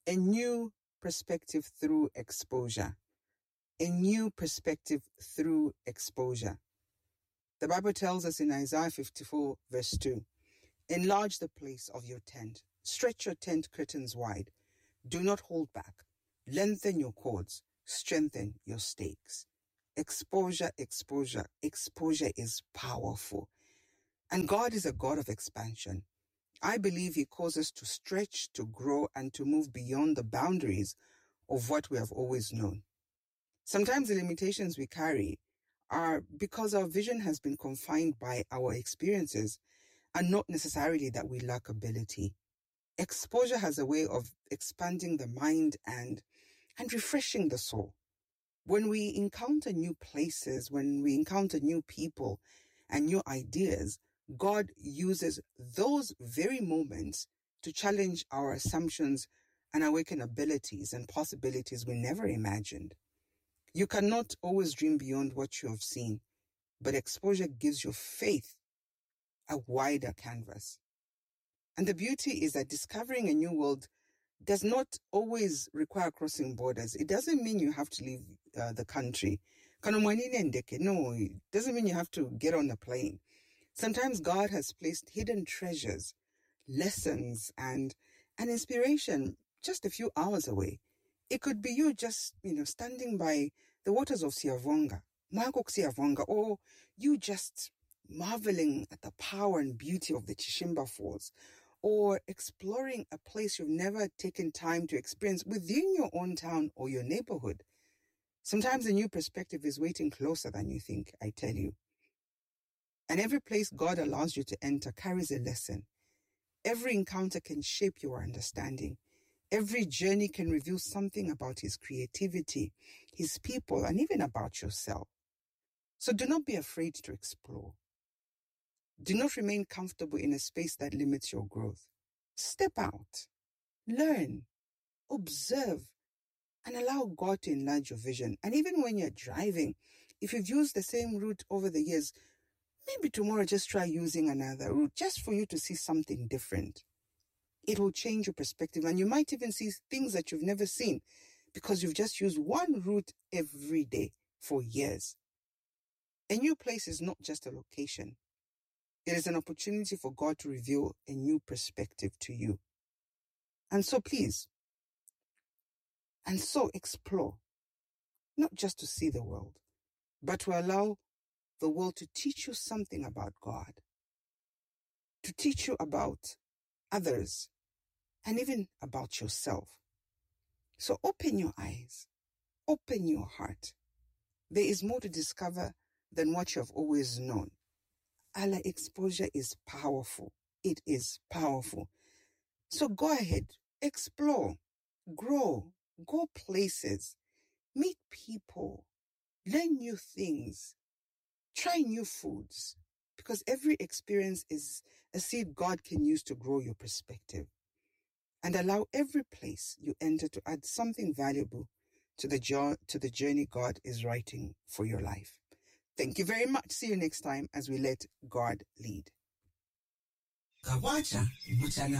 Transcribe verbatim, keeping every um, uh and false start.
A new perspective through exposure. A new perspective through exposure. The Bible tells us in Isaiah fifty-four verse two, enlarge the place of your tent. Stretch your tent curtains wide. Do not hold back. Lengthen your cords. Strengthen your stakes. Exposure, exposure, exposure is powerful. And God is a God of expansion. I believe He calls us to stretch, to grow, and to move beyond the boundaries of what we have always known. Sometimes the limitations we carry are because our vision has been confined by our experiences and not necessarily that we lack ability. Exposure has a way of expanding the mind and, and refreshing the soul. When we encounter new places, when we encounter new people and new ideas, God uses those very moments to challenge our assumptions and awaken abilities and possibilities we never imagined. You cannot always dream beyond what you have seen, but exposure gives your faith a wider canvas. And the beauty is that discovering a new world does not always require crossing borders. It doesn't mean you have to leave uh, the country. No, it doesn't mean you have to get on a plane. Sometimes God has placed hidden treasures, lessons, and an inspiration just a few hours away. It could be you just, you know, standing by the waters of Siavonga, Magok Siavonga, or you just marveling at the power and beauty of the Chishimba Falls, or exploring a place you've never taken time to experience within your own town or your neighborhood. Sometimes a new perspective is waiting closer than you think, I tell you. And every place God allows you to enter carries a lesson. Every encounter can shape your understanding. Every journey can reveal something about His creativity, His people, and even about yourself. So do not be afraid to explore. Do not remain comfortable in a space that limits your growth. Step out, learn, observe, and allow God to enlarge your vision. And even when you're driving, if you've used the same route over the years, maybe tomorrow just try using another route just for you to see something different. It will change your perspective, and you might even see things that you've never seen because you've just used one route every day for years. A new place is not just a location. It is an opportunity for God to reveal a new perspective to you. And so please, and so explore, not just to see the world, but to allow the world to teach you something about God, to teach you about others, and even about yourself. So open your eyes, open your heart. There is more to discover than what you have always known. Allah, exposure is powerful. It is powerful. So go ahead, explore, grow, go places, meet people, learn new things, try new foods, because every experience is a seed God can use to grow your perspective. And allow every place you enter to add something valuable to the jo- to the journey God is writing for your life. Thank you very much. See you next time as we let God lead. Kawacha,